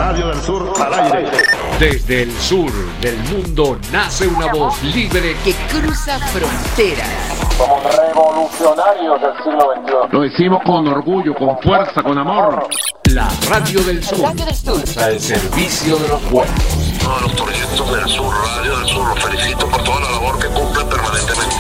Radio del Sur al aire. Desde el sur del mundo nace una voz libre que cruza fronteras. Somos revolucionarios del siglo XXI. Lo decimos con orgullo, con fuerza, con amor. La Radio del Sur. Radio del Sur. Al servicio de los pueblos. Todos los proyectos del Sur, Radio del Sur, los felicito por toda la labor que cumplen permanentemente.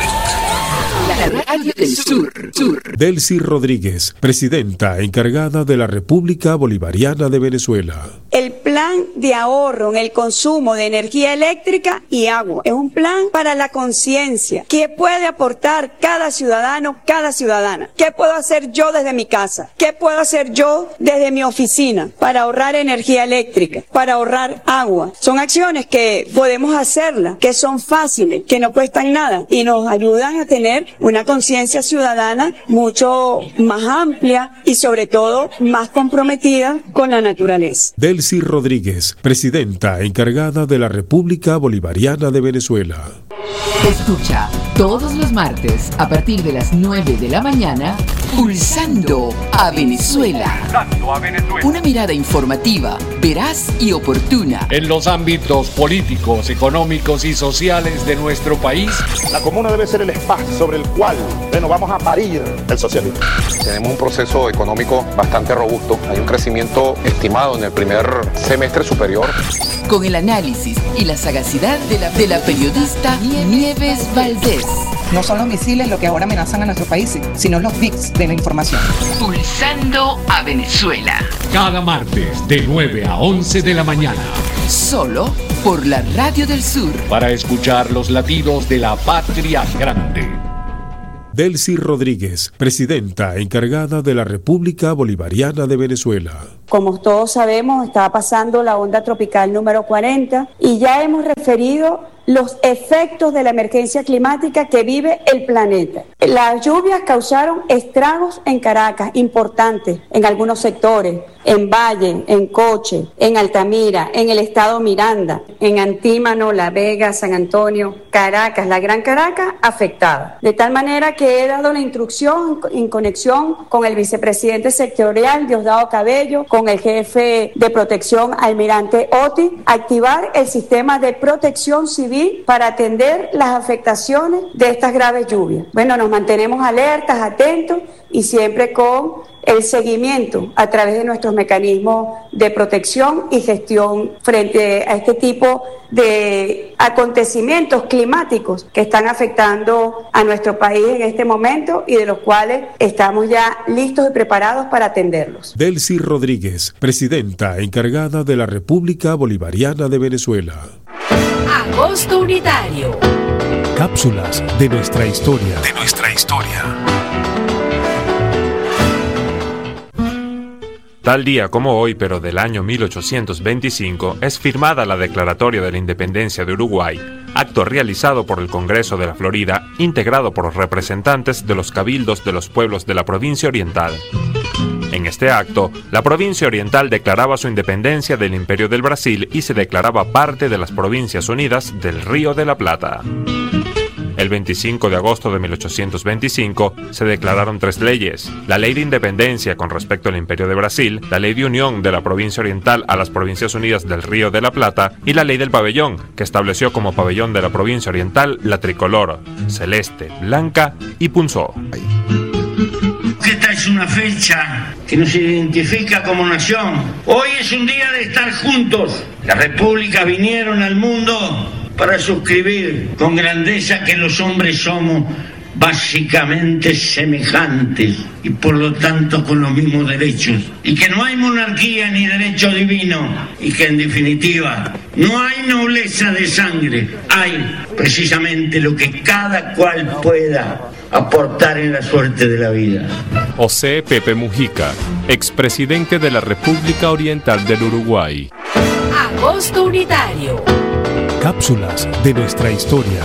La Radio del Sur. Delcy Rodríguez, presidenta encargada de la República Bolivariana de Venezuela. El plan de ahorro en el consumo de energía eléctrica y agua es un plan para la conciencia. ¿Qué puede aportar cada ciudadano, cada ciudadana? ¿Qué puedo hacer yo desde mi casa? ¿Qué puedo hacer yo desde mi oficina para ahorrar energía eléctrica, para ahorrar agua? Son acciones que podemos hacerlas, que son fáciles, que no cuestan nada y nos ayudan a tener una conciencia ciudadana mucho más amplia y sobre todo más comprometida con la naturaleza. Delcy Rodríguez, presidenta encargada de la República Bolivariana de Venezuela. Escucha todos los martes a partir de las 9 de la mañana Pulsando a Venezuela. Una mirada informativa, veraz y oportuna En los ámbitos políticos, económicos y sociales de nuestro país. La comuna debe ser el espacio sobre el cual vamos a parir el socialismo. Tenemos un proceso económico bastante robusto. Hay un crecimiento estimado en el primer semestre superior. con el análisis y la sagacidad de la periodista Nieves Valdés. No son los misiles lo que ahora amenazan a nuestro país, sino los bits de la información. Pulsando a Venezuela. Cada martes de 9 a 11 de la mañana. Solo por la Radio del Sur. Para escuchar los latidos de la patria grande. Delcy Rodríguez, presidenta encargada de la República Bolivariana de Venezuela. Como todos sabemos, está pasando la onda tropical número 40 y ya hemos referido los efectos de la emergencia climática que vive el planeta. Las lluvias causaron estragos en Caracas importantes en algunos sectores, en Valle, en Coche, en Altamira, en el estado Miranda, en Antímano, La Vega, San Antonio, Caracas, la Gran Caracas afectada. De tal manera que he dado la instrucción en conexión con el vicepresidente sectorial Diosdado Cabello, con el jefe de protección Almirante Oti, activar el sistema de protección civil para atender las afectaciones de estas graves lluvias. Bueno, nos mantenemos alertas, atentos y siempre con el seguimiento a través de nuestros mecanismos de protección y gestión frente a este tipo de acontecimientos climáticos que están afectando a nuestro país en este momento y de los cuales estamos ya listos y preparados para atenderlos. Delcy Rodríguez, presidenta encargada de la República Bolivariana de Venezuela. Agosto Unitario. Cápsulas de nuestra historia. Tal día como hoy, pero del año 1825, es firmada la Declaratoria de la Independencia de Uruguay, acto realizado por el Congreso de la Florida, integrado por representantes de los cabildos de los pueblos de la provincia oriental. En este acto, la provincia oriental declaraba su independencia del Imperio del Brasil y se declaraba parte de las Provincias Unidas del Río de la Plata. El 25 de agosto de 1825 se declararon 3 leyes: la Ley de Independencia con respecto al Imperio de Brasil, la Ley de Unión de la Provincia Oriental a las Provincias Unidas del Río de la Plata y la Ley del Pabellón, que estableció como pabellón de la Provincia Oriental la tricolor, celeste, blanca y punzó. Esta es una fecha que nos identifica como nación. Hoy es un día de estar juntos. Las repúblicas vinieron al mundo para suscribir con grandeza que los hombres somos básicamente semejantes y por lo tanto con los mismos derechos, y que no hay monarquía ni derecho divino, y que en definitiva no hay nobleza de sangre, hay precisamente lo que cada cual pueda aportar en la suerte de la vida. José Pepe Mujica, expresidente de la República Oriental del Uruguay. Agosto Unitario. Cápsulas de nuestra historia.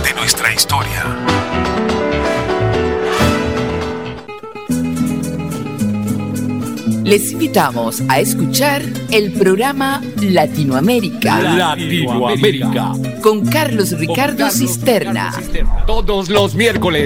Les invitamos a escuchar el programa Latinoamérica. Latinoamérica. Con Carlos Ricardo Cisterna. Todos los miércoles